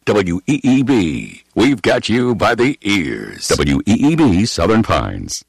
WEEB. We've got you by the ears. WEEB Southern Pines.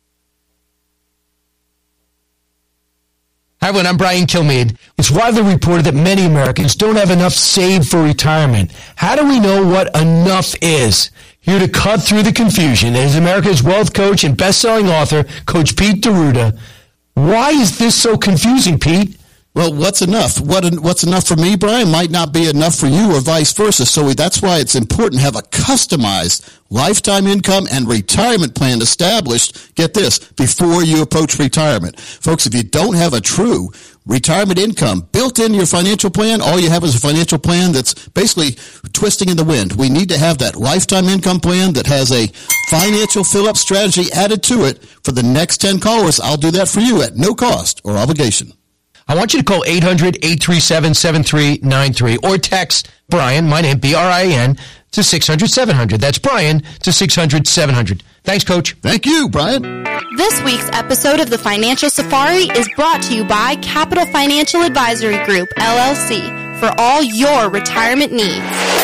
Hi, everyone. I'm Brian Kilmeade. It's widely reported that many Americans don't have enough saved for retirement. How do we know what enough is? Here to cut through the confusion is America's wealth coach and best-selling author, Coach Pete D'Arruda. Why is this so confusing, Pete? Well, what's enough? What's enough for me, Brian, might not be enough for you or vice versa. So that's why it's important to have a customized lifetime income and retirement plan established, get this, before you approach retirement. Folks, if you don't have a true retirement income built into your financial plan, all you have is a financial plan that's basically twisting in the wind. We need to have that lifetime income plan that has a financial fill-up strategy added to it. For the next 10 callers, I'll do that for you at no cost or obligation. I want you to call 800-837-7393 or text Brian, my name, B-R-I-N, to 600-700. That's Brian to 600-700. Thanks, Coach. Thank you, Brian. This week's episode of the Financial Safari is brought to you by Capital Financial Advisory Group, LLC, for all your retirement needs.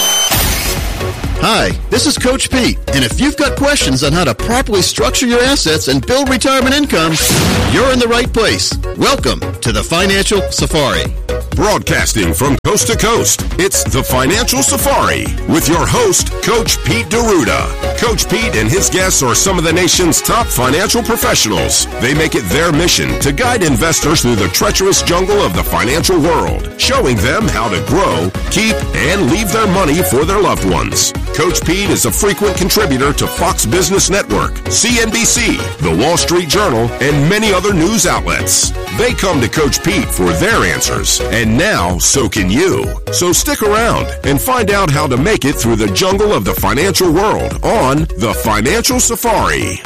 Hi, this is Coach Pete, and if you've got questions on how to properly structure your assets and build retirement income, you're in the right place. Welcome to the Financial Safari. Broadcasting from coast to coast, it's the Financial Safari with your host, Coach Pete D'Arruda. Coach Pete and his guests are some of the nation's top financial professionals. They make it their mission to guide investors through the treacherous jungle of the financial world, showing them how to grow, keep, and leave their money for their loved ones. Coach Pete is a frequent contributor to Fox Business Network, CNBC, The Wall Street Journal, and many other news outlets. They come to Coach Pete for their answers, and now so can you. So stick around and find out how to make it through the jungle of the financial world on The Financial Safari.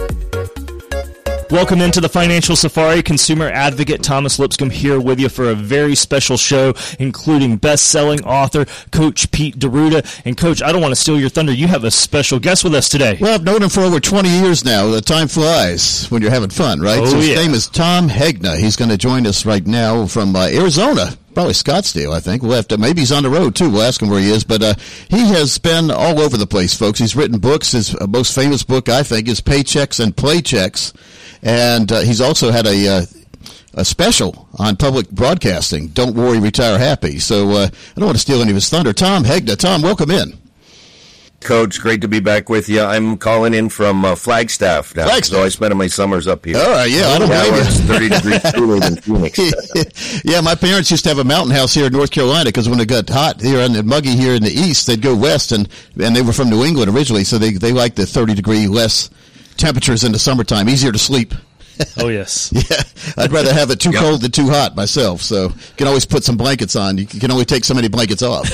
Welcome into the Financial Safari. Consumer advocate Thomas Lipscomb here with you for a very special show, including best-selling author Coach Pete D'Arruda. And, Coach, I don't want to steal your thunder. You have a special guest with us today. Well, I've known him for over 20 years now. The time flies when you're having fun, right? Oh, so his yeah. name is Tom Hegna. He's going to join us right now from Arizona. Probably Scottsdale, I think. We'll have to, maybe he's on the road, too. We'll ask him where he is. But he has been all over the place, folks. He's written books. His most famous book, I think, is Paychecks and Playchecks. And he's also had a special on public broadcasting, Don't Worry, Retire Happy. So I don't want to steal any of his thunder. Tom Hegna. Tom, welcome in. Coach, great to be back with you. I'm calling in from Flagstaff now. So I spend my summers up here. All right, yeah, I don't blame you. It's 30 degrees cooler than Phoenix. Yeah, my parents used to have a mountain house here in North Carolina because when it got hot here and muggy here in the east, they'd go west, and they were from New England originally, so they liked the 30-degree less temperatures in the summertime, easier to sleep. Oh, yes. Yeah, I'd rather have it too cold than too hot myself, so you can always put some blankets on. You can only take so many blankets off.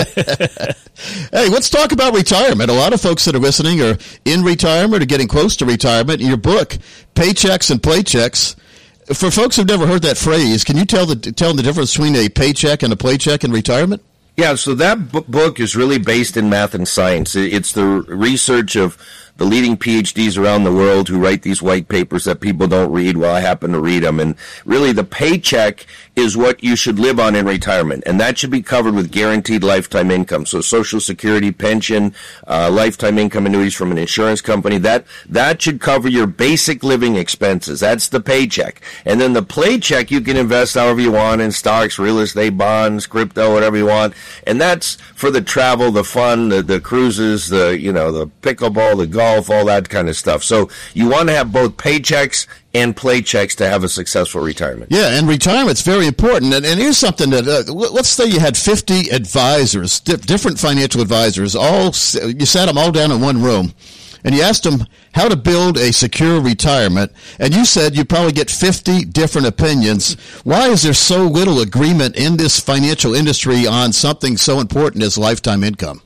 Hey, let's talk about retirement. A lot of folks that are listening are in retirement or getting close to retirement. In your book, Paychecks and Playchecks, for folks who've never heard that phrase, can you tell them the difference between a paycheck and a playcheck in retirement? Yeah, so that book is really based in math and science. It's the research of the leading PhDs around the world who write these white papers that people don't read. Well, I happen to read them. And really, the paycheck is what you should live on in retirement. And that should be covered with guaranteed lifetime income. So Social Security, pension, lifetime income annuities from an insurance company. That should cover your basic living expenses. That's the paycheck. And then the playcheck, you can invest however you want in stocks, real estate, bonds, crypto, whatever you want. And that's for the travel, the fun, the cruises, the pickleball, the golf, all that kind of stuff. So you want to have both paychecks and playchecks to have a successful retirement. Yeah, and retirement's very important. And here's something that, let's say you had 50 advisors, different financial advisors, you sat them all down in one room, and you asked them how to build a secure retirement, and you said you'd probably get 50 different opinions. Why is there so little agreement in this financial industry on something so important as lifetime income?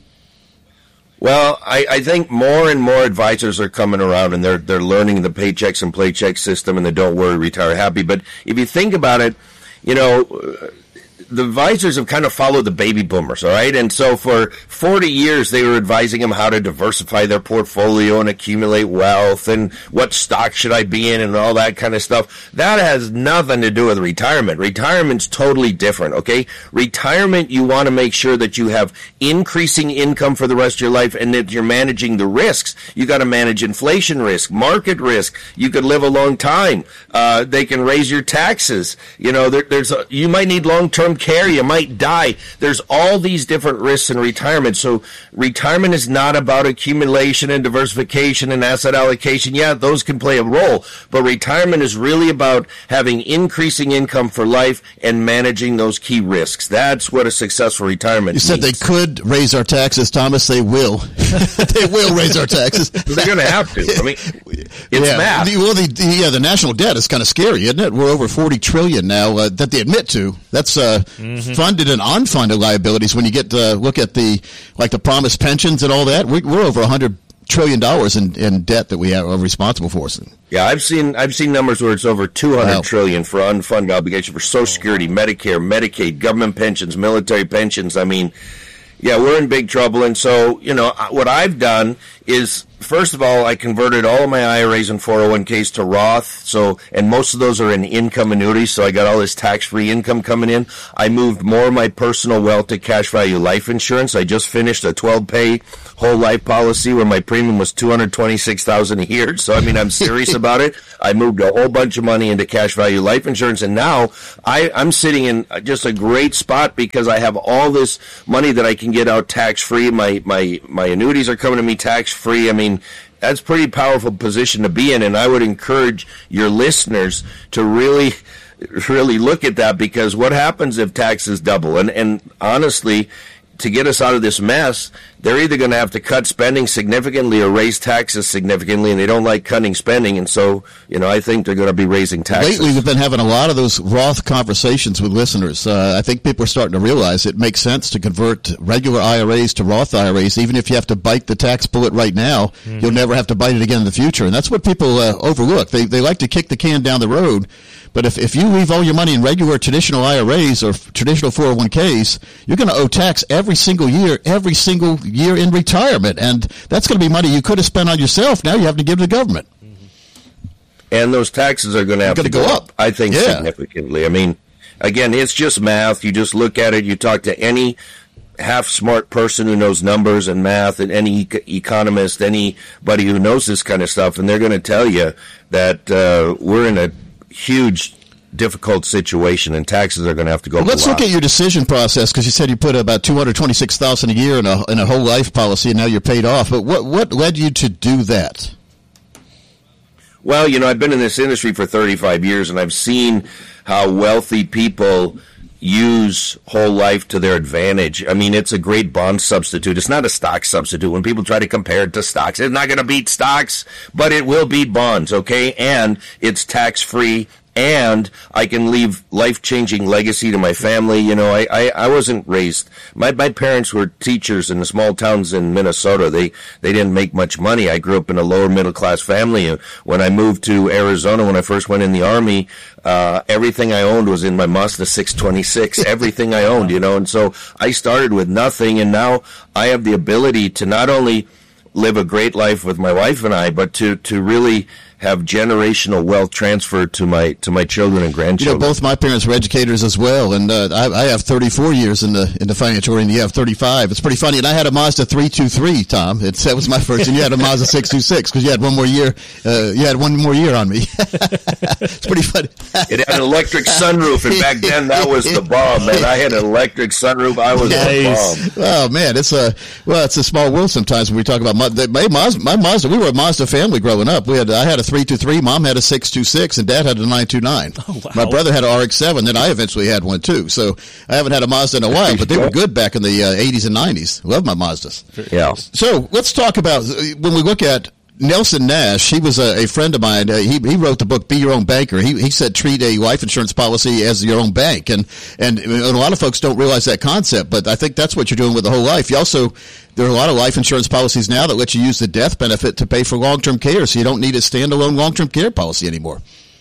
Well, I think more and more advisors are coming around, and they're learning the paychecks and playchecks system and the Don't Worry, Retire Happy. But if you think about it, the advisors have kind of followed the baby boomers, all right? And so for 40 years, they were advising them how to diversify their portfolio and accumulate wealth and what stock should I be in and all that kind of stuff. That has nothing to do with retirement. Retirement's totally different, okay? Retirement, you want to make sure that you have increasing income for the rest of your life and that you're managing the risks. You got to manage inflation risk, market risk. You could live a long time. They can raise your taxes. You know, you might need long-term care. You might die. There's all these different risks in retirement. So retirement is not about accumulation and diversification and asset allocation. Yeah, those can play a role. But retirement is really about having increasing income for life and managing those key risks. That's what a successful retirement You said means. they could raise our taxes, Thomas. They will. They will raise our taxes. They're going to have to. I mean, it's math. Well, the national debt is kind of scary, isn't it? We're over $40 trillion now that they admit to. That's funded and unfunded liabilities. When you get to look at the promised pensions and all that, we're over $100 trillion in debt that we are responsible for. Yeah, I've seen numbers where it's over $200 trillion for unfunded obligation for Social Security, Medicare, Medicaid, government pensions, military pensions. I mean, yeah, we're in big trouble. And so, you know, what I've done is, first of all, I converted all of my IRAs and 401ks to Roth. So, and most of those are in income annuities. So I got all this tax-free income coming in. I moved more of my personal wealth to cash value life insurance. I just finished a 12-pay whole life policy where my premium was $226,000 a year. So, I mean, I'm serious about it. I moved a whole bunch of money into cash value life insurance. And now I'm sitting in just a great spot because I have all this money that I can get out tax-free. My annuities are coming to me tax-free. I mean, that's a pretty powerful position to be in, and I would encourage your listeners to really look at that, because what happens if taxes double? And honestly, to get us out of this mess, they're either going to have to cut spending significantly or raise taxes significantly, and they don't like cutting spending, and so, you know, I think they're going to be raising taxes. Lately, we've been having a lot of those Roth conversations with listeners. I think people are starting to realize it makes sense to convert regular IRAs to Roth IRAs. Even if you have to bite the tax bullet right now, you'll never have to bite it again in the future, and that's what people overlook. They like to kick the can down the road, but if you leave all your money in regular traditional IRAs or traditional 401ks, you're going to owe tax every single year in retirement, and that's going to be money you could have spent on yourself. Now you have to give to the government. And those taxes are going to have to go up, I think, significantly. I mean, again, it's just math. You just look at it. You talk to any half-smart person who knows numbers and math, and any economist, anybody who knows this kind of stuff, and they're going to tell you that we're in a huge difficult situation, and taxes are going to have to go up. Let's look at your decision process, because you said you put about $226,000 a year in a whole life policy, and now you're paid off. But what led you to do that? Well, you know, I've been in this industry for 35 years, and I've seen how wealthy people use whole life to their advantage. I mean, it's a great bond substitute. It's not a stock substitute. When people try to compare it to stocks, it's not going to beat stocks, but it will beat bonds, okay? And it's tax-free, and I can leave life-changing legacy to my family. You know, I wasn't raised. My parents were teachers in the small towns in Minnesota. They didn't make much money. I grew up in a lower middle-class family. When I moved to Arizona, when I first went in the Army, everything I owned was in my Mazda 626. Everything I owned, you know. And so I started with nothing, and now I have the ability to not only live a great life with my wife and I, but to really have generational wealth transferred to my children and grandchildren. You know, both my parents were educators as well, and I have 34 years in the financial arena. You have 35. It's pretty funny. And I had a Mazda 323, Tom. That was my first, and you had a Mazda 626 because you had one more year. You had one more year on me. It's pretty funny. It had an electric sunroof, and back then that was the bomb, man. I had an electric sunroof. I was the bomb. Oh man, it's a small world sometimes when we talk about my Mazda. We were a Mazda family growing up. I had a 323, Mom had a 626, and Dad had a 929. Oh, wow. My brother had an RX-7, then I eventually had one too. So I haven't had a Mazda in a while, but they were good back in the 80s and 90s. Love my Mazdas. Yeah. So let's talk about, when we look at Nelson Nash, he was a friend of mine. He wrote the book, Be Your Own Banker. He said treat a life insurance policy as your own bank. And a lot of folks don't realize that concept, but I think that's what you're doing with the whole life. You also, there are a lot of life insurance policies now that let you use the death benefit to pay for long-term care, so you don't need a standalone long-term care policy anymore.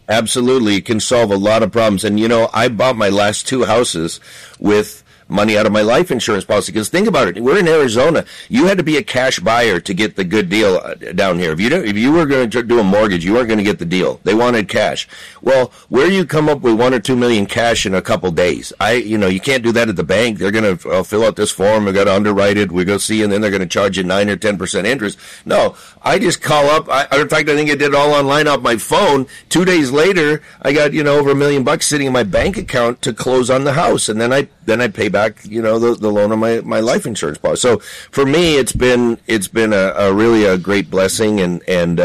Absolutely. It can solve a lot of problems. And, I bought my last 2 houses with money out of my life insurance policy. Because think about it, we're in Arizona. You had to be a cash buyer to get the good deal down here. If you were going to do a mortgage, you weren't going to get the deal. They wanted cash. Well, where you come up with $1 or $2 million cash in a couple days? You can't do that at the bank. They're going to fill out this form. We got to underwrite it. We go see, and then they're going to charge you 9 or 10% interest. No, I just call up. In fact, I think I did it all online off my phone. 2 days later, I got over $1 million sitting in my bank account to close on the house, and then I pay back, the loan on my life insurance policy. So for me, it's been a really a great blessing, and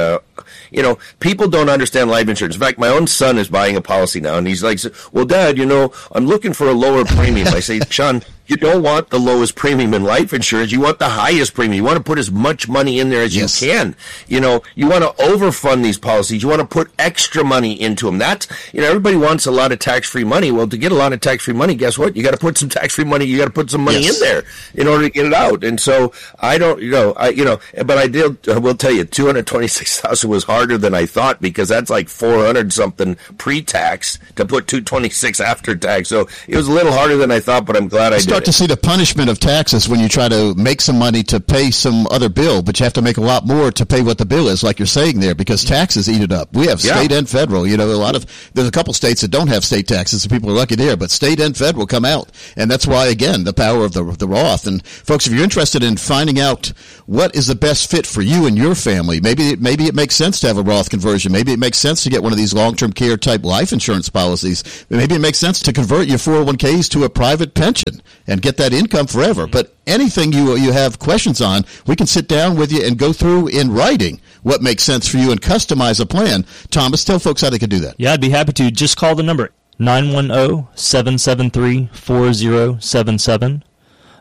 people don't understand life insurance. In fact, my own son is buying a policy now, and he's like, "Well, Dad, I'm looking for a lower premium." I say, "Sean, you don't want the lowest premium in life insurance. You want the highest premium. You want to put as much money in there as you can. You want to overfund these policies. You want to put extra money into them. That's, everybody wants a lot of tax-free money. Well, to get a lot of tax-free money, guess what? You got to put some tax-free money. You got to put some money in there in order to get it out. And so I don't, but I will tell you, $226,000 was harder than I thought, because that's like 400 something pre-tax to put $226 after tax. So it was a little harder than I thought, but I'm glad I did. To see the punishment of taxes when you try to make some money to pay some other bill, but you have to make a lot more to pay what the bill is, like you're saying there, because taxes eat it up. We have state and federal. There's a couple states that don't have state taxes, so people are lucky there, but state and federal come out. And that's why, again, the power of the Roth. And folks, if you're interested in finding out what is the best fit for you and your family, maybe it makes sense to have a Roth conversion. Maybe it makes sense to get one of these long-term care type life insurance policies. Maybe it makes sense to convert your 401ks to a private pension and get that income forever. But anything you have questions on, we can sit down with you and go through in writing what makes sense for you and customize a plan. Thomas, tell folks how they can do that. Yeah, I'd be happy to. Just call the number 910-773-4077,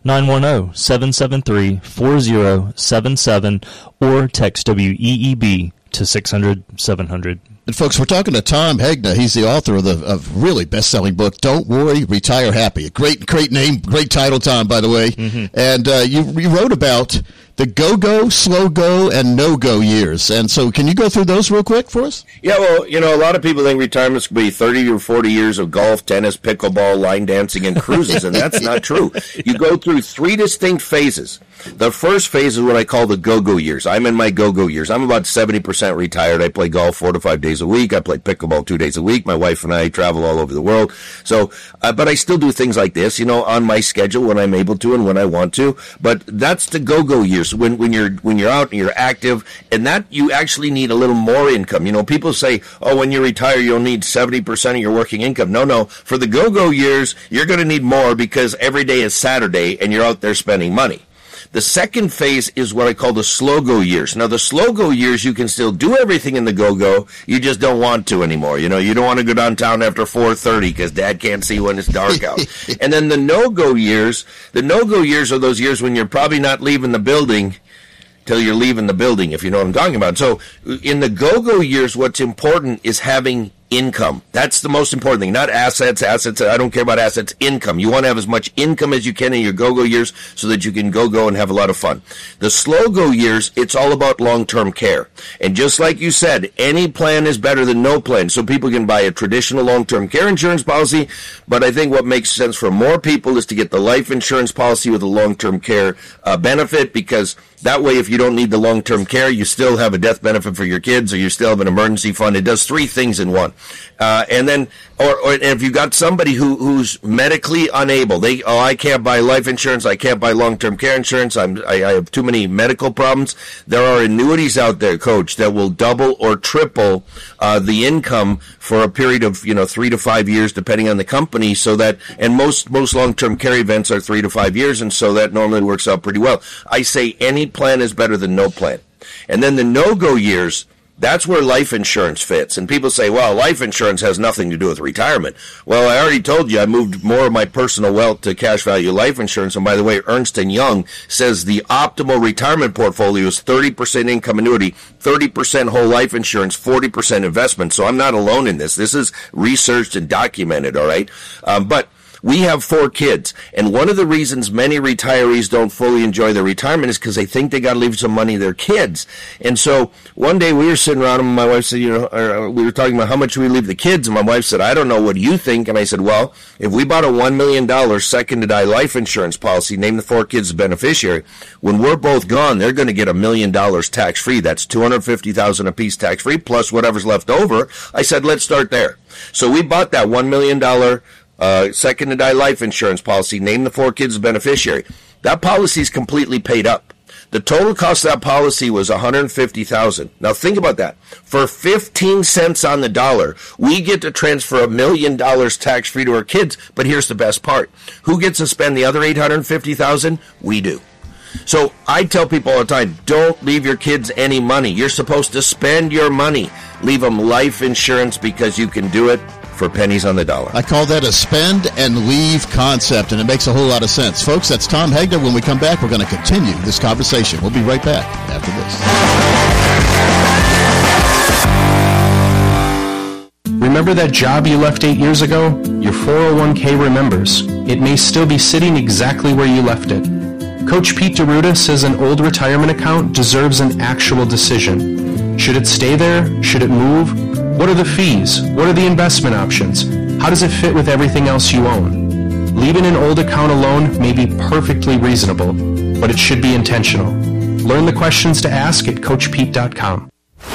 910-773-4077, or text WEEB to 600-700. And folks, we're talking to Tom Hegna. He's the author of really best-selling book, Don't Worry, Retire Happy. A great name, great title, Tom, by the way. Mm-hmm. And you wrote about the go-go, slow-go, and no-go years. And so can you go through those real quick for us? Yeah, well, a lot of people think retirement's going to be 30 or 40 years of golf, tennis, pickleball, line dancing, and cruises, and that's not true. You go through 3 distinct phases. The first phase is what I call the go-go years. I'm in my go-go years. I'm about 70% retired. I play golf 4 to 5 days a week. I play pickleball 2 days a week. My wife and I travel all over the world. So, but I still do things like this, on my schedule when I'm able to and when I want to. But that's the go-go years. When you're out and you're active, and that you actually need a little more income. People say, oh, when you retire, you'll need 70% of your working income. No. For the go-go years, you're going to need more, because every day is Saturday and you're out there spending money. The second phase is what I call the slow-go years. Now, the slow-go years, you can still do everything in the go-go. You just don't want to anymore. You don't want to go downtown after 4:30 because Dad can't see when it's dark out. And then the no-go years are those years when you're probably not leaving the building till you're leaving the building, if you know what I'm talking about. So in the go-go years, what's important is having income. That's the most important thing. Not assets. I don't care about assets. Income. You want to have as much income as you can in your go-go years so that you can go and have a lot of fun. The slow-go years, it's all about long-term care. And just like you said, any plan is better than no plan. So people can buy a traditional long-term care insurance policy, but I think what makes sense for more people is to get the life insurance policy with a long-term care benefit, because that way, if you don't need the long-term care, you still have a death benefit for your kids, or you still have an emergency fund. It does 3 things in one. And then, or if you've got somebody who's medically unable, I can't buy life insurance, I can't buy long-term care insurance, I have too many medical problems. There are annuities out there, Coach, that will double or triple the income for a period of 3 to 5 years, depending on the company. So that, and most long-term care events are 3 to 5 years, and so that normally works out pretty well. I say any plan is better than no plan. And then the no-go years, that's where life insurance fits. And people say, well, life insurance has nothing to do with retirement. Well, I already told you I moved more of my personal wealth to cash value life insurance. And by the way, Ernst & Young says the optimal retirement portfolio is 30% income annuity, 30% whole life insurance, 40% investment. So I'm not alone in this. This is researched and documented, all right? But we have 4 kids, and one of the reasons many retirees don't fully enjoy their retirement is because they think they got to leave some money to their kids. And so one day we were sitting around, and my wife said, we were talking about how much we leave the kids, and my wife said, I don't know, what do you think? And I said, well, if we bought a $1 million second to die life insurance policy, name the 4 kids as beneficiary, when we're both gone, they're going to get $1 million tax-free. That's $250,000 a piece tax-free, plus whatever's left over. I said, let's start there. So we bought that $1 million second to die life insurance policy, named the 4 kids as beneficiary. That policy is completely paid up. The total cost of that policy was $150,000. Now think about that. For 15 cents on the dollar, we get to transfer $1 million tax-free to our kids. But here's the best part. Who gets to spend the other $850,000? We do. So I tell people all the time, don't leave your kids any money. You're supposed to spend your money. Leave them life insurance because you can do it for pennies on the dollar. I call that a spend and leave concept, and it makes a whole lot of sense. Folks, that's Tom Hegner. When we come back, we're going to continue this conversation. We'll be right back after this. Remember that job you left 8 years ago? Your 401k remembers. It may still be sitting exactly where you left it. Coach Pete D'Arruda says an old retirement account deserves an actual decision. Should it stay there? Should it move? What are the fees? What are the investment options? How does it fit with everything else you own? Leaving an old account alone may be perfectly reasonable, but it should be intentional. Learn the questions to ask at CoachPete.com.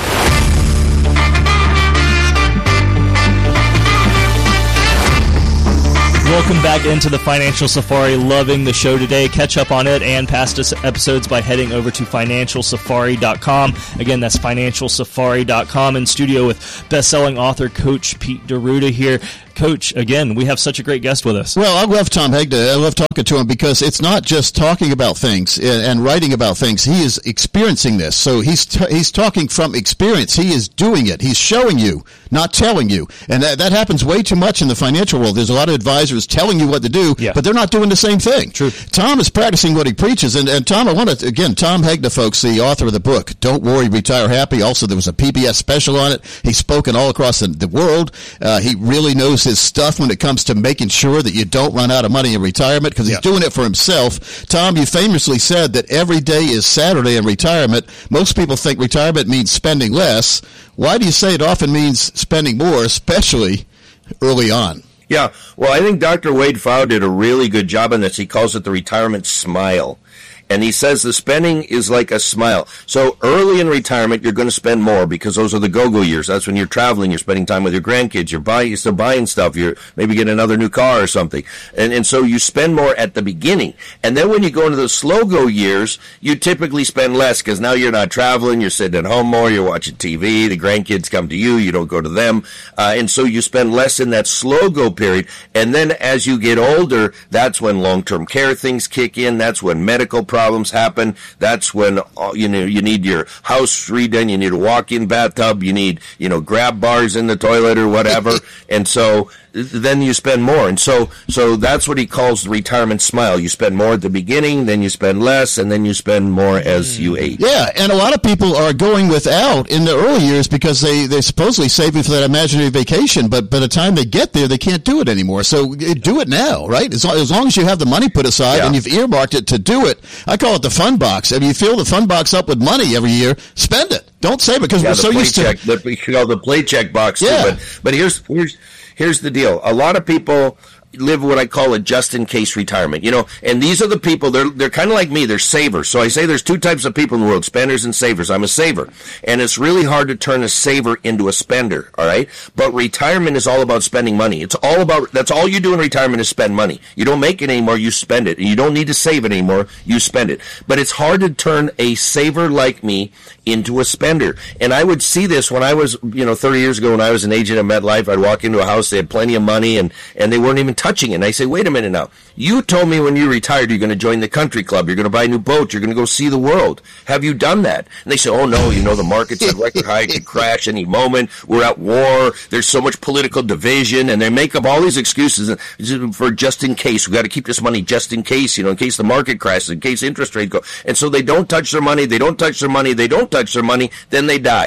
Welcome back into the Financial Safari. Loving the show today. Catch up on it and past episodes by heading over to FinancialSafari.com. Again, that's FinancialSafari.com. In studio with best-selling author Coach Pete D'Arruda here. Coach, again, we have such a great guest with us. Well, I love Tom Hegner. I love talking to him because it's not just talking about things and writing about things. He is experiencing this. So he's talking from experience. He is doing it. He's showing you, not telling you. And that happens way too much in the financial world. There's a lot of advisors telling you what to do, but they're not doing the same thing. True. Tom is practicing what he preaches. And Tom, I want to, again, Tom Hegner, folks, the author of the book, Don't Worry, Retire Happy. Also, there was a PBS special on it. He's spoken all across the world. He really knows his stuff when it comes to making sure that you don't run out of money in retirement because he's doing it for himself. Tom, you famously said that every day is Saturday in retirement. Most people think retirement means spending less. Why do you say it often means spending more, especially early on? Yeah, well, I think Dr. Wade Pfau did a really good job on this. He calls it the retirement smile. And he says the spending is like a smile. So early in retirement, you're going to spend more because those are the go-go years. That's when you're traveling, you're spending time with your grandkids, you're still buying stuff, you're maybe getting another new car or something. And so you spend more at the beginning. And then when you go into the slow-go years, you typically spend less because now you're not traveling, you're sitting at home more, you're watching TV, the grandkids come to you, you don't go to them. And so you spend less in that slow-go period. And then as you get older, that's when long-term care things kick in, that's when medical problems happen. That's when you need your house redone. You need a walk-in bathtub. You need grab bars in the toilet or whatever. And so then you spend more. And so that's what he calls the retirement smile. You spend more at the beginning, then you spend less, and then you spend more as you age. Yeah, and a lot of people are going without in the early years because they're supposedly saving for that imaginary vacation, but by the time they get there, they can't do it anymore. So do it now, right? As long as you have the money put aside and you've earmarked it to do it. I call it the fun box. If you fill the fun box up with money every year, spend it. Don't save it because we're so used to the play check box too. Yeah. But here's the deal. A lot of people live what I call a just-in-case retirement, and these are the people, they're kind of like me, they're savers. So I say there's two types of people in the world, spenders and savers. I'm a saver, and it's really hard to turn a saver into a spender, all right? But retirement is all about spending money. That's all you do in retirement is spend money. You don't make it anymore, you spend it. And you don't need to save it anymore, you spend it. But it's hard to turn a saver like me into a spender. And I would see this when I was, 30 years ago when I was an agent at MetLife. I'd walk into a house, they had plenty of money, and they weren't even touching it. And I say, wait a minute now. You told me when you retired you're going to join the country club, you're going to buy a new boat, you're going to go see the world. Have you done that? And they say, oh no, the market's at record high, it could crash any moment, we're at war, there's so much political division, and they make up all these excuses for just in case. We got to keep this money just in case, in case the market crashes, in case interest rates go. And so they don't touch their money, then they die.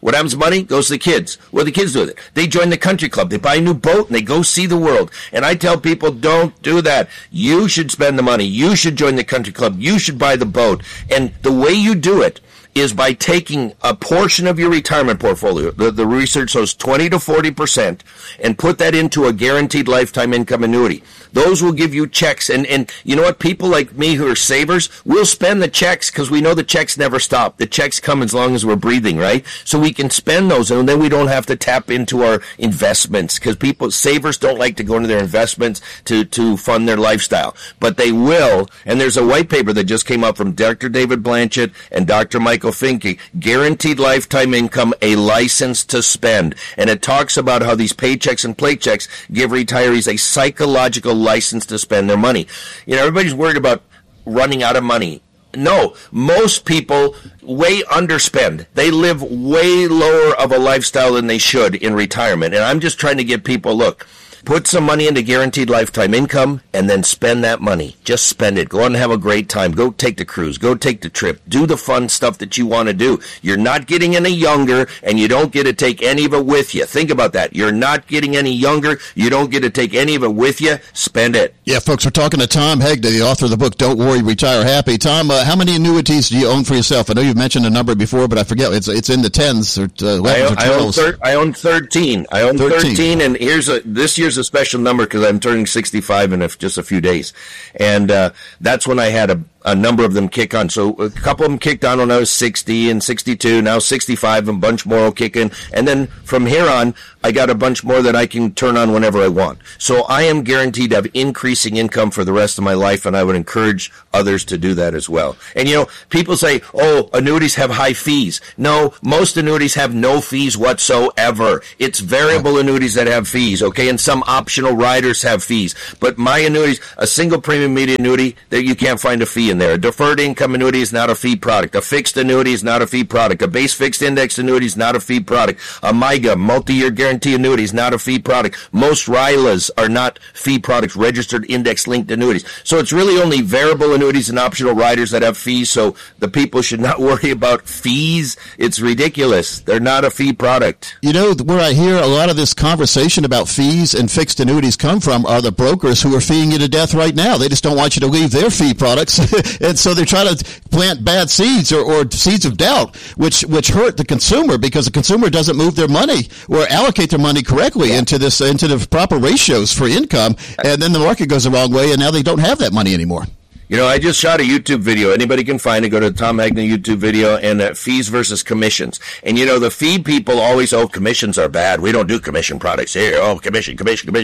What happens to money? Goes to the kids. What do the kids do with it? They join the country club. They buy a new boat and they go see the world. And I tell people, don't do that. You should spend the money. You should join the country club. You should buy the boat. And the way you do it is by taking a portion of your retirement portfolio, the research shows 20 to 40%, and put that into a guaranteed lifetime income annuity. Those will give you checks. And you know what? People like me who are savers, we'll spend the checks because we know the checks never stop. The checks come as long as we're breathing, right? So we can spend those, and then we don't have to tap into our investments because savers don't like to go into their investments to fund their lifestyle. But they will, and there's a white paper that just came out from Dr. David Blanchett and Dr. Michael Finke, Guaranteed Lifetime Income, a License to Spend. And it talks about how these paychecks and playchecks give retirees a psychological license to spend their money. You know, everybody's worried about running out of money. No, most people way underspend. They live way lower of a lifestyle than they should in retirement. And I'm just trying to get people, look, put some money into guaranteed lifetime income and then spend that money. Just spend it. Go out and have a great time. Go take the cruise. Go take the trip. Do the fun stuff that you want to do. You're not getting any younger, and you don't get to take any of it with you. Think about that. You're not getting any younger. You don't get to take any of it with you. Spend it. Yeah, folks, we're talking to Tom Hegde, the author of the book, Don't Worry, Retire Happy. Tom, how many annuities do you own for yourself? I know you've mentioned a number before, but I forget. It's in the 10s or 11s or 12s. I own 13. I own 13, and this year's a special number because I'm turning 65 in just a few days. And that's when I had a number of them kick on. So a couple of them kicked on when I was 60 and 62, now 65, and a bunch more will kick in. And then from here on, I got a bunch more that I can turn on whenever I want. So I am guaranteed to have increasing income for the rest of my life, and I would encourage others to do that as well. And, you know, people say, oh, annuities have high fees. No, most annuities have no fees whatsoever. It's variable annuities that have fees, okay? And some optional riders have fees. But my annuities, a single premium immediate annuity, that you can't find a fee in there. A deferred income annuity is not a fee product. A fixed annuity is not a fee product. A base fixed index annuity is not a fee product. A MYGA, multi-year guarantee annuity, is not a fee product. Most RILAs are not fee products, registered index-linked annuities. So it's really only variable annuities and optional riders that have fees, so the people should not worry about fees. It's ridiculous. They're not a fee product. You know, where I hear a lot of this conversation about fees and fixed annuities come from are the brokers who are feeing you to death right now. They just don't want you to leave their fee products. And so they're trying to plant bad seeds or seeds of doubt, which hurt the consumer because the consumer doesn't move their money or allocate their money correctly into the proper ratios for income. And then the market goes the wrong way, and now they don't have that money anymore. You know, I just shot a YouTube video. Anybody can find it. Go to the Tom Hegde YouTube video, and fees versus commissions. And, you know, the fee people always, commissions are bad. We don't do commission products here. Oh, commission.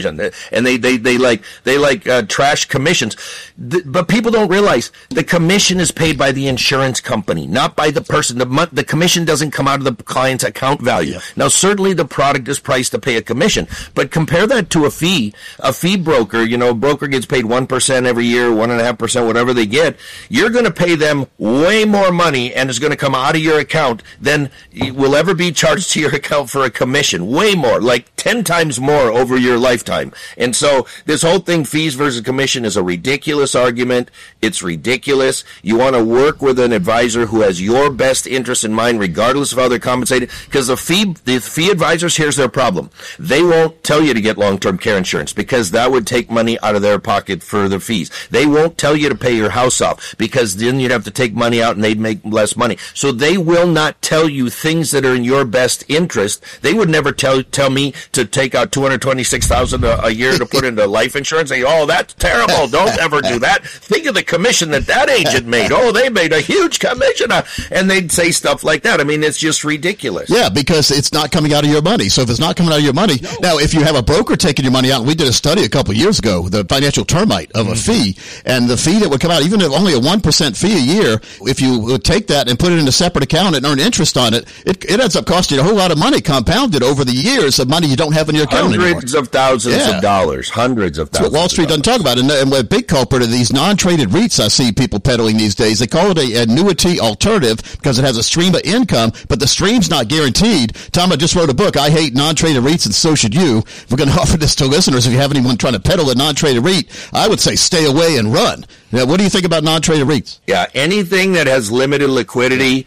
And they like trash commissions. But people don't realize the commission is paid by the insurance company, not by the person. The commission doesn't come out of the client's account value. Yeah. Now, certainly the product is priced to pay a commission, but compare that to a fee. A fee broker, you know, a broker gets paid 1% every year, 1.5%, whatever they get. You're going to pay them way more money, and it's going to come out of your account than will ever be charged to your account for a commission. Way more, like 10 times more over your lifetime. And so this whole thing, fees versus commission, is a ridiculous argument. It's ridiculous. You want to work with an advisor who has your best interest in mind, regardless of how they're compensated, because the fee advisors, here's their problem. They won't tell you to get long-term care insurance because that would take money out of their pocket for the fees. They won't tell you to pay your house off because then you'd have to take money out and they'd make less money. So they will not tell you things that are in your best interest. They would never tell me to take out $226,000 a year to put into life insurance. They, that's terrible. Don't ever do that. Think of the commission that agent made. Oh, they made a huge commission. And they'd say stuff like that. I mean, it's just ridiculous. Yeah, because it's not coming out of your money. So if it's not coming out of your money, now if you have a broker taking your money out, and we did a study a couple of years ago, the financial termite of a fee, and the fee that would come out, even if only a 1% fee a year, if you would take that and put it in a separate account and earn interest on it, it ends up costing you a whole lot of money compounded over the years of money you don't have in your account anymore. Hundreds of thousands of dollars. Hundreds of thousands. That's what Wall Street doesn't talk about. And a big culprit of these non-traded REITs I see people peddling these days, they call it an annuity alternative because it has a stream of income, but the stream's not guaranteed. Tom, I just wrote a book, I Hate Non-Traded REITs, and so should you. We're going to offer this to listeners. If you have anyone trying to peddle a non-traded REIT, I would say stay away and run. Now, what do you think about non-traded REITs? Yeah, anything that has limited liquidity,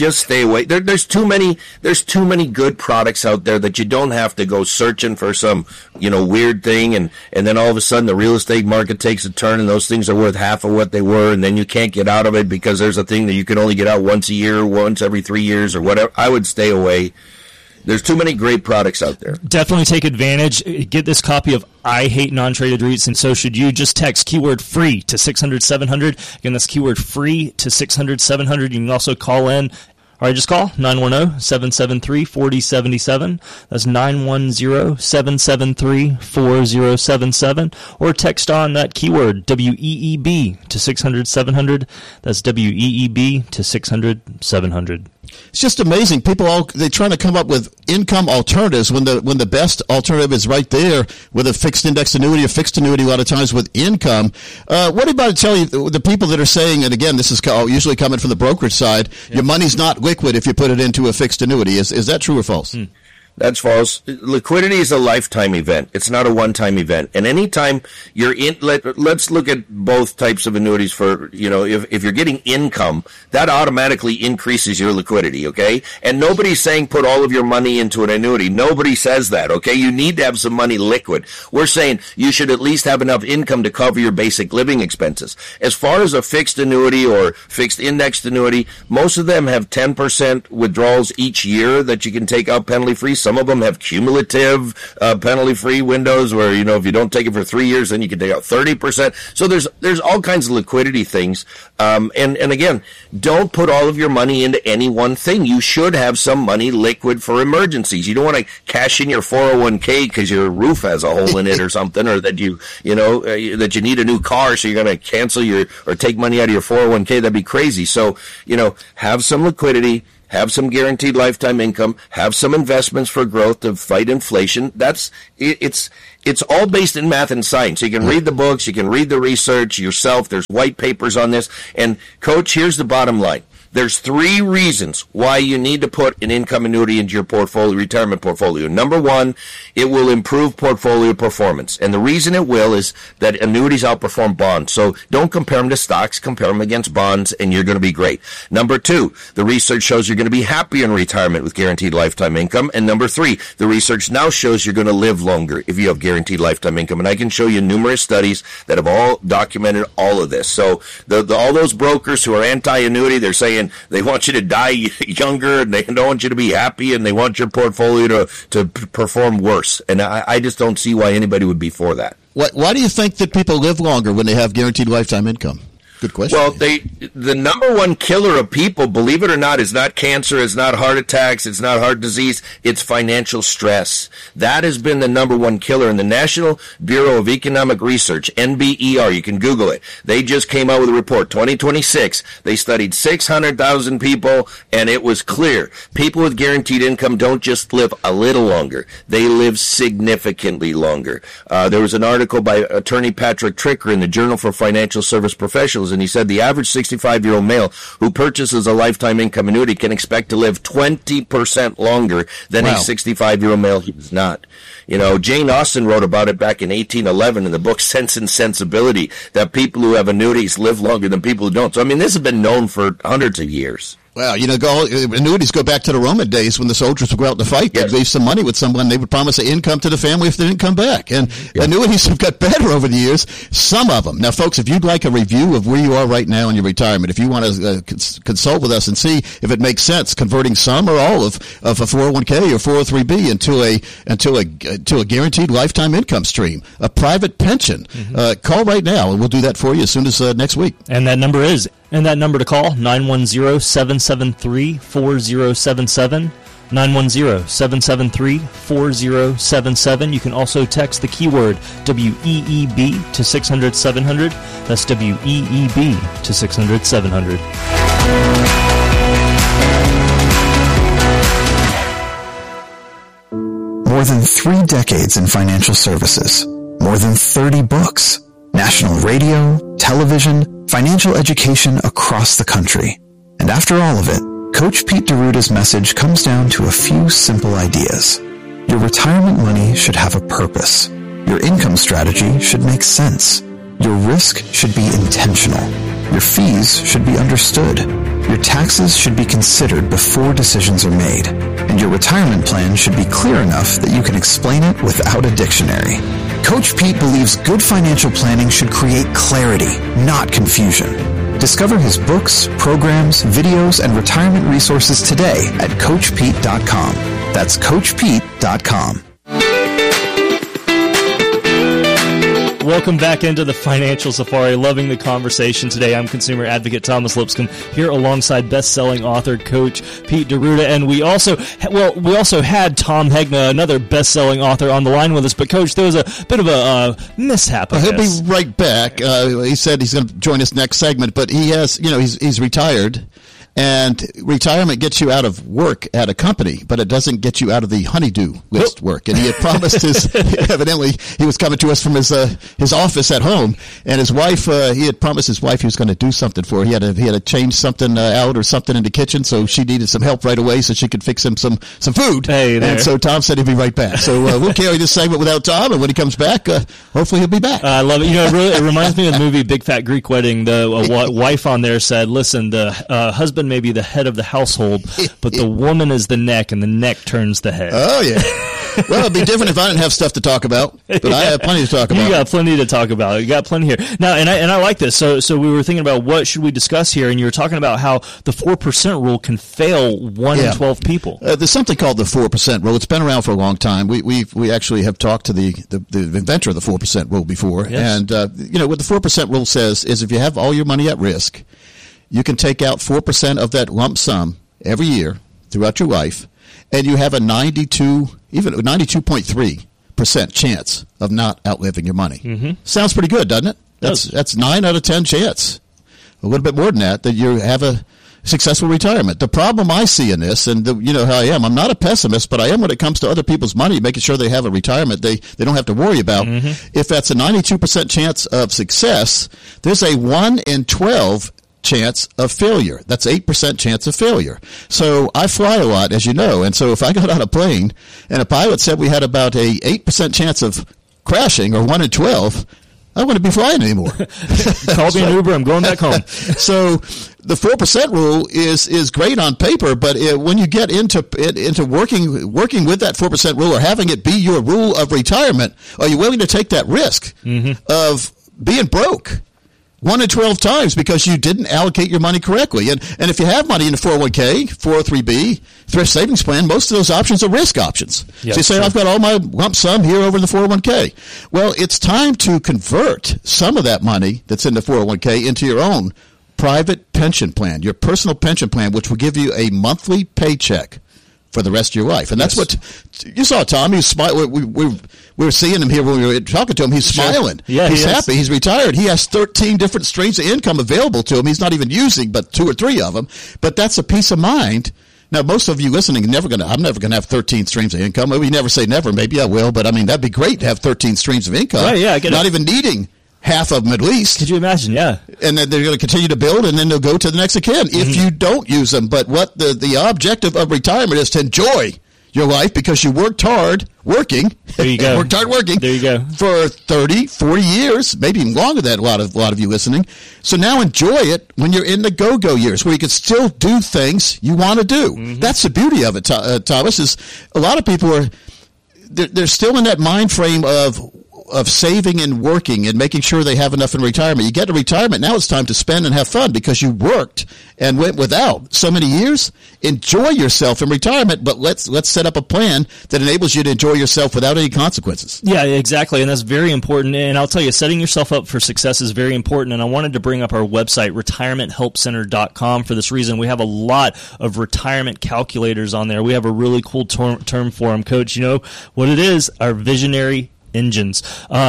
just stay away. There's too many good products out there that you don't have to go searching for some, weird thing, and then all of a sudden the real estate market takes a turn and those things are worth half of what they were, and then you can't get out of it because there's a thing that you can only get out once a year, once every 3 years, or whatever. I would stay away. There's too many great products out there. Definitely take advantage. Get this copy of I Hate Non-Traded REITs, and so should you. Just text keyword free to 600-700. Again, that's keyword free to 600-700. You can also call in. All right, just call 910-773-4077. That's 910-773-4077. Or text on that keyword WEEB to 600-700. That's WEEB to 600-700. It's just amazing. People they're trying to come up with income alternatives when the best alternative is right there with a fixed index annuity, a fixed annuity a lot of times with income. What about to tell you the people that are saying, and again, this is usually coming from the brokerage side, your money's not liquid if you put it into a fixed annuity. Is that true or false? That's false. Liquidity is a lifetime event. It's not a one-time event. And anytime you're in, let's look at both types of annuities for, if you're getting income, that automatically increases your liquidity, okay? And nobody's saying put all of your money into an annuity. Nobody says that, okay? You need to have some money liquid. We're saying you should at least have enough income to cover your basic living expenses. As far as a fixed annuity or fixed indexed annuity, most of them have 10% withdrawals each year that you can take out penalty-free. Some of them have cumulative penalty-free windows where, if you don't take it for 3 years, then you can take out 30%. So there's all kinds of liquidity things. And again, don't put all of your money into any one thing. You should have some money liquid for emergencies. You don't want to cash in your 401k because your roof has a hole in it or something, or that that you need a new car, so you're going to cancel or take money out of your 401k. That'd be crazy. So, have some liquidity. Have some guaranteed lifetime income, have some investments for growth to fight inflation. It's all based in math and science. You can read the books, you can read the research yourself. There's white papers on this. And Coach, here's the bottom line. There's 3 reasons why you need to put an income annuity into your retirement portfolio. Number 1, it will improve portfolio performance. And the reason it will is that annuities outperform bonds. So don't compare them to stocks, compare them against bonds, and you're going to be great. Number 2, the research shows you're going to be happy in retirement with guaranteed lifetime income. And number 3, the research now shows you're going to live longer if you have guaranteed lifetime income. And I can show you numerous studies that have all documented all of this. So all those brokers who are anti-annuity, they're saying they want you to die younger, and they don't want you to be happy, and they want your portfolio to perform worse. And I just don't see why anybody would be for that. Why do you think that people live longer when they have guaranteed lifetime income? Good question. Well, the number one killer of people, believe it or not, is not cancer, it's not heart attacks, it's not heart disease, it's financial stress. That has been the number one killer. And the National Bureau of Economic Research, NBER, you can Google it, they just came out with a report, 2026. They studied 600,000 people, and it was clear. People with guaranteed income don't just live a little longer. They live significantly longer. There was an article by attorney Patrick Tricker in the Journal for Financial Service Professionals, and he said the average 65-year-old male who purchases a lifetime income annuity can expect to live 20% longer than a 65-year-old male who does not. Jane Austen wrote about it back in 1811 in the book Sense and Sensibility, that people who have annuities live longer than people who don't. So, this has been known for hundreds of years. Well, annuities go back to the Roman days when the soldiers would go out to fight. They'd leave some money with someone. They would promise an income to the family if they didn't come back. And annuities have got better over the years, some of them. Now, folks, if you'd like a review of where you are right now in your retirement, if you want to consult with us and see if it makes sense converting some or all of a 401k or 403b into a guaranteed lifetime income stream, a private pension, call right now, and we'll do that for you as soon as next week. And that number to call, 910-773-4077, 910-773-4077. You can also text the keyword WEEB to 600-700. That's WEEB to 600-700. More than 3 decades in financial services, more than 30 books, national radio, television, financial education across the country. And after all of it, Coach Pete D'Arruda's message comes down to a few simple ideas. Your retirement money should have a purpose. Your income strategy should make sense. Your risk should be intentional. Your fees should be understood. Your taxes should be considered before decisions are made, and your retirement plan should be clear enough that you can explain it without a dictionary. Coach Pete believes good financial planning should create clarity, not confusion. Discover his books, programs, videos, and retirement resources today at CoachPete.com. That's CoachPete.com. Welcome back into the Financial Safari. Loving the conversation today. I'm consumer advocate Thomas Lipscomb here alongside best-selling author Coach Pete D'Arruda, and we also had Tom Hegna, another best-selling author, on the line with us. But Coach, there was a bit of a mishap. He'll be right back. He said he's going to join us next segment, but he has, he's retired. And retirement gets you out of work at a company, but it doesn't get you out of the honey-do list work. And he had promised evidently he was coming to us from his office at home, and his wife, he had promised his wife he was going to do something for her. He had to change something out or something in the kitchen, so she needed some help right away so she could fix him some food. Hey there. And so Tom said he'd be right back. So we'll carry this segment without Tom, and when he comes back, hopefully he'll be back. I love it. It reminds me of the movie Big Fat Greek Wedding. The wife on there said, listen, the husband may be the head of the household, but the woman is the neck, and the neck turns the head. Oh, yeah. Well, it'd be different if I didn't have stuff to talk about, but I have plenty to talk about. You got plenty to talk about. You got plenty here. Now, and I like this. So we were thinking about what should we discuss here, and you were talking about how the 4% rule can fail 1 in 12 people. There's something called the 4% rule. It's been around for a long time. We actually have talked to the inventor of the 4% rule before. Yes. And, what the 4% rule says is if you have all your money at risk, you can take out 4% of that lump sum every year throughout your life, and you have a 92.3% chance of not outliving your money. Mm-hmm. Sounds pretty good, doesn't it? That's 9 out of 10 chance. A little bit more than that you have a successful retirement. The problem I see in this, and you know how I am, I'm not a pessimist, but I am when it comes to other people's money, making sure they have a retirement they don't have to worry about. Mm-hmm. If that's a 92% chance of success, there's a 1 in 12 chance of failure. That's 8% chance of failure. So I fly a lot, as you know, and so if I got on a plane and a pilot said we had about a 8% chance of crashing, or 1 in 12, I wouldn't be flying anymore. Call me an Uber, I'm going back home. So the 4% rule is great on paper, but when you get into working with that 4% rule, or having it be your rule of retirement, are you willing to take that risk of being broke 1 in 12 times because you didn't allocate your money correctly? And if you have money in a 401k, 403b, thrift savings plan, most of those options are risk options. Yep, so you say, I've got all my lump sum here over in the 401k. Well, it's time to convert some of that money that's in the 401k into your own private pension plan, your personal pension plan, which will give you a monthly paycheck for the rest of your life. And that's what you saw, Tom. He was smiling. We were seeing him here when we were talking to him. He's smiling. Yeah, he's happy. He's retired. He has 13 different streams of income available to him. He's not even using but 2 or 3 of them. But that's a peace of mind. Now, most of you listening, I'm never going to have 13 streams of income. We never say never. Maybe I will. But, I mean, that'd be great to have 13 streams of income. Right, yeah, I get not even needing half of them at least. Could you imagine? Yeah. And then they're going to continue to build, and then they'll go to the next of kin if you don't use them. But what the objective of retirement is to enjoy your life because you worked hard working. There you go. Worked hard working. There you go. For 30, 40 years, maybe even longer than a lot of you listening. So now enjoy it when you're in the go-go years where you can still do things you want to do. Mm-hmm. That's the beauty of it, Thomas, is a lot of people they're still in that mind frame of saving and working and making sure they have enough in retirement. You get to retirement, now it's time to spend and have fun because you worked and went without so many years. Enjoy yourself in retirement, but let's set up a plan that enables you to enjoy yourself without any consequences. Yeah, exactly, and that's very important. And I'll tell you, setting yourself up for success is very important, and I wanted to bring up our website, retirementhelpcenter.com, for this reason. We have a lot of retirement calculators on there. We have a really cool term for them, Coach. You know what it is? Our visionary engines.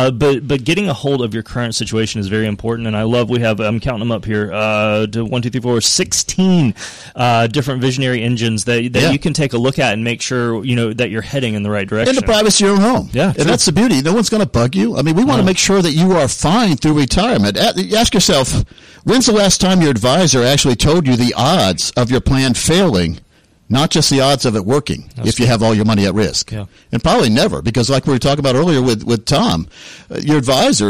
But getting a hold of your current situation is very important, and I love I'm counting them up here, 16 different visionary engines that you can take a look at and make sure that you're heading in the right direction. In the privacy of your own home. Yeah, and that's the beauty. No one's going to bug you. I mean, we want to make sure that you are fine through retirement. Ask yourself, when's the last time your advisor actually told you the odds of your plan failing? Not just the odds of it working if you have all your money at risk. Yeah. And probably never, because like we were talking about earlier with Tom, your advisors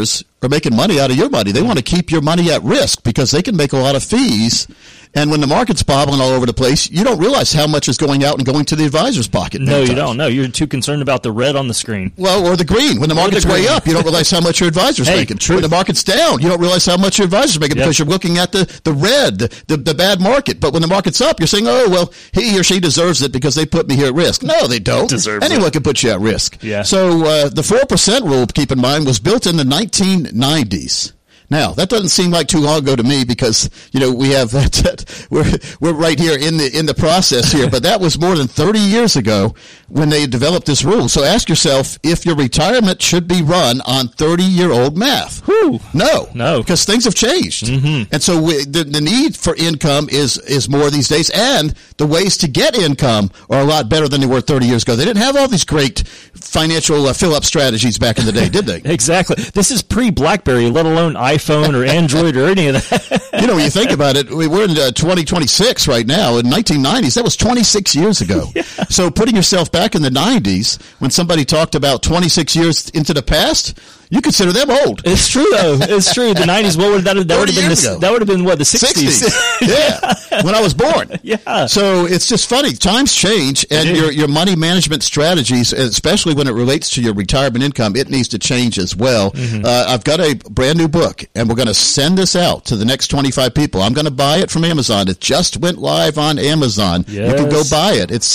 are making money out of your money. They want to keep your money at risk because they can make a lot of fees. And when the market's bobbling all over the place, you don't realize how much is going out and going to the advisor's pocket. No, you don't. No, you're too concerned about the red on the screen. Well, or the green. When the market's way up, you don't realize how much your advisor's making. True. When the market's down, you don't realize how much your advisor's making because you're looking at the red, the bad market. But when the market's up, you're saying, oh, well, he or she deserves it because they put me here at risk. No, they don't. Anyone can put you at risk. Yeah. So the 4% rule, keep in mind, was built in the 1990s. Now, that doesn't seem like too long ago to me because, we have we're right here in the process here, but that was more than 30 years ago when they developed this rule. So ask yourself if your retirement should be run on 30-year-old math. Whew. No, because things have changed. Mm-hmm. And so the need for income is more these days, and the ways to get income are a lot better than they were 30 years ago. They didn't have all these great financial fill-up strategies back in the day, did they? Exactly. This is pre-BlackBerry, let alone iPhone or Android or any of that. When you think about it, we're in 2026 right now. In 1990s, that was 26 years ago. Yeah. So putting yourself back in the 90s, when somebody talked about 26 years into the past, you consider them old. It's true, though. It's true. The 90s, what would that would have been? That would have been, what, the 60s? Yeah, when I was born. Yeah. So it's just funny. Times change, and your money management strategies, especially when it relates to your retirement income, it needs to change as well. Mm-hmm. I've got a brand new book, and we're going to send this out to the next 25 people. I'm going to buy it from Amazon. It just went live on Amazon. Yes. You can go buy it. It's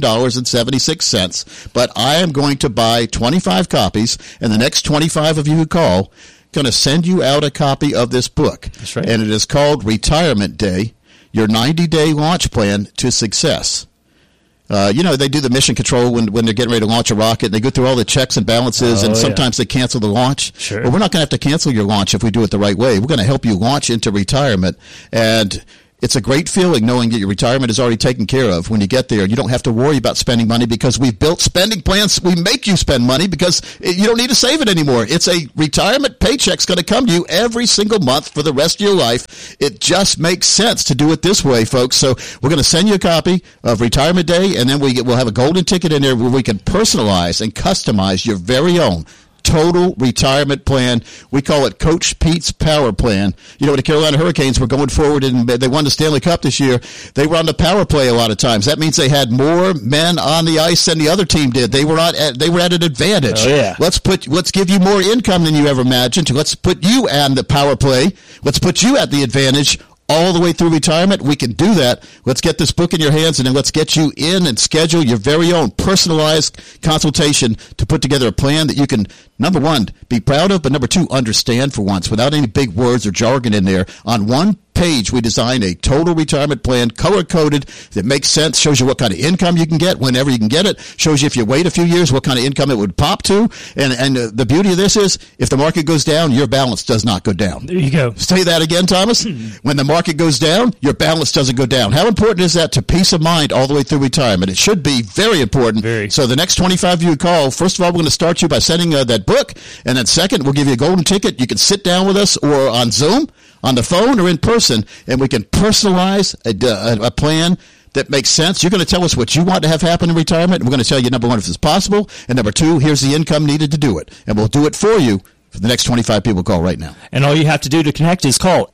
$17.76. But I am going to buy 25 copies, and the next 25 of you who call, going to send you out a copy of this book. That's right. And it is called Retirement Day, Your 90-Day Launch Plan to Success. They do the mission control when they're getting ready to launch a rocket. They go through all the checks and balances, and sometimes they cancel the launch. Sure. Well, we're not going to have to cancel your launch if we do it the right way. We're going to help you launch into retirement. And it's a great feeling knowing that your retirement is already taken care of. When you get there, you don't have to worry about spending money because we've built spending plans. We make you spend money because you don't need to save it anymore. It's a retirement paycheck's going to come to you every single month for the rest of your life. It just makes sense to do it this way, folks. So we're going to send you a copy of Retirement Day, and then we'll have a golden ticket in there where we can personalize and customize your very own total retirement plan. We call it Coach Pete's Power Plan. The Carolina Hurricanes were going forward and they won the Stanley Cup this year. They were on the power play a lot of times. That means they had more men on the ice than the other team did. They were at an advantage. Oh, yeah. Let's give you more income than you ever imagined. Let's put you on the power play. Let's put you at the advantage all the way through retirement. We can do that. Let's get this book in your hands, and then let's get you in and schedule your very own personalized consultation to put together a plan that you can, number one, be proud of, but number two, understand for once without any big words or jargon in there. On one page, we designed a total retirement plan, color-coded, that makes sense, shows you what kind of income you can get whenever you can get it, shows you if you wait a few years what kind of income it would pop to, and the beauty of this is if the market goes down, your balance does not go down. There you go. Say that again, Thomas. When the market goes down, your balance doesn't go down. How important is that to peace of mind all the way through retirement? It should be very important. Very. So the next 25 you call, first of all, we're going to start you by sending that book, and then second, we'll give you a golden ticket. You can sit down with us or on Zoom, on the phone, or in person, and we can personalize a plan that makes sense. You're going to tell us what you want to have happen in retirement, and we're going to tell you, number one, if it's possible, and number two, here's the income needed to do it. And we'll do it for you for the next 25 people call right now. And all you have to do to connect is call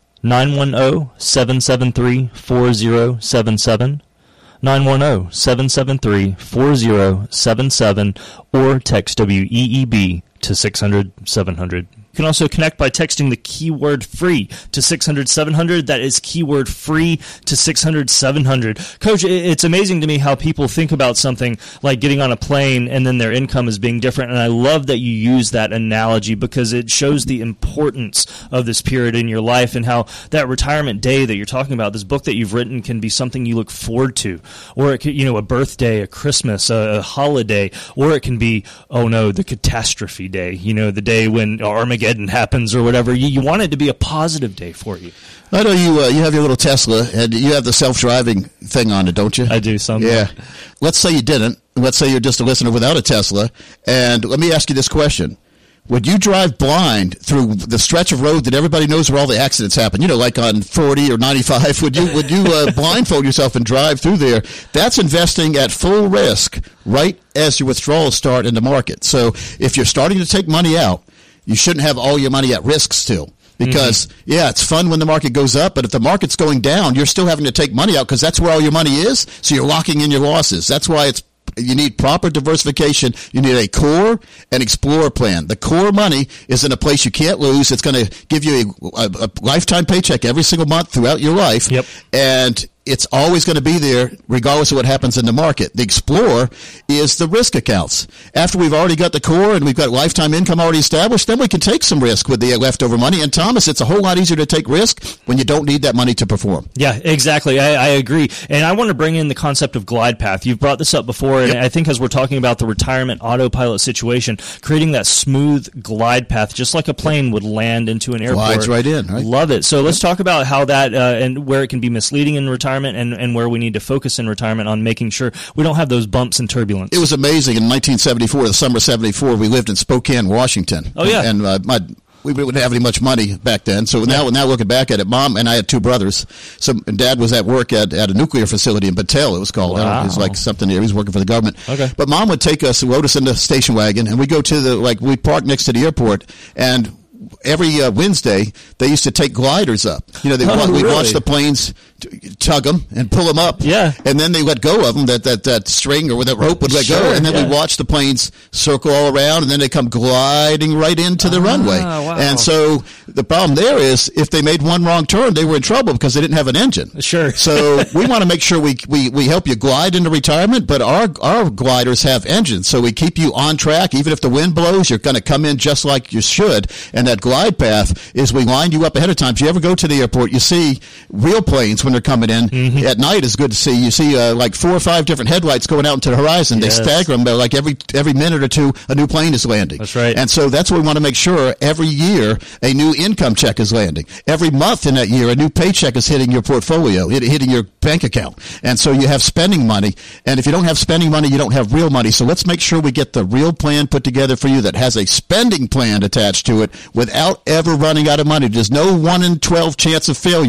910-773-4077, 910-773-4077, or text WEEB to 600-700. You can also connect by texting the keyword free to 600-700. That is keyword free to 600-700. Coach, it's amazing to me how people think about something like getting on a plane and then their income is being different. And I love that you use that analogy because it shows the importance of this period in your life and how that retirement day that you're talking about, this book that you've written, can be something you look forward to. Or it could, a birthday, a Christmas, a holiday, or it can be, the catastrophe day, the day when Armageddon happens or whatever. You want it to be a positive day for you. I know you have your little Tesla, and you have the self-driving thing on it, don't you? I do, some. Yeah. Let's say you didn't. Let's say you're just a listener without a Tesla, and let me ask you this question. Would you drive blind through the stretch of road that everybody knows where all the accidents happen? Like on 40 or 95. Would you blindfold yourself and drive through there? That's investing at full risk right as your withdrawals start in the market. So if you're starting to take money out, you shouldn't have all your money at risk still. Because, it's fun when the market goes up, but if the market's going down, you're still having to take money out because that's where all your money is, so you're locking in your losses. That's why you need proper diversification. You need a core and explorer plan. The core money is in a place you can't lose. It's going to give you a lifetime paycheck every single month throughout your life. Yep. And it's always going to be there regardless of what happens in the market. The explorer is the risk accounts. After we've already got the core and we've got lifetime income already established, then we can take some risk with the leftover money. And Thomas, it's a whole lot easier to take risk when you don't need that money to perform. Yeah, exactly. I agree. And I want to bring in the concept of glide path. You've brought this up before, and I think as we're talking about the retirement autopilot situation, creating that smooth glide path, just like a plane would land into an airport. Glides right in, right? Love it. So let's talk about how that and where it can be misleading in retirement and where we need to focus in retirement on making sure we don't have those bumps and turbulence. It was amazing. In 1974, the summer of 74, we lived in Spokane, Washington. Oh, yeah. And we didn't have any much money back then. So now looking back at it, Mom and I had two brothers. And Dad was at work at a nuclear facility in Battelle, it was called. Wow. It was like something there. He was working for the government. Okay. But Mom would take us, load us in the station wagon, and we go to we park next to the airport, and every Wednesday, they used to take gliders up. We'd watch the planes tug them and pull them up. Yeah. And then they let go of them, that string or that rope would let go. And then we'd watch the planes circle all around, and then they come gliding right into the runway. Wow. And so the problem there is if they made one wrong turn, they were in trouble because they didn't have an engine. Sure. So we want to make sure we help you glide into retirement, but our gliders have engines. So we keep you on track. Even if the wind blows, you're going to come in just like you should. And that glide path is we line you up ahead of time. If you ever go to the airport, you see real planes when they're coming in. At night is good to see. You see like 4 or 5 different headlights going out into the horizon. Yes. They stagger them. Like every minute or two, a new plane is landing. That's right. And so that's what we want to make sure. Every year, a new income check is landing. Every month in that year, a new paycheck is hitting your portfolio, hitting your bank account. And so you have spending money. And if you don't have spending money, you don't have real money. So let's make sure we get the real plan put together for you that has a spending plan attached to it without ever running out of money. There's no 1 in 12 chance of failure.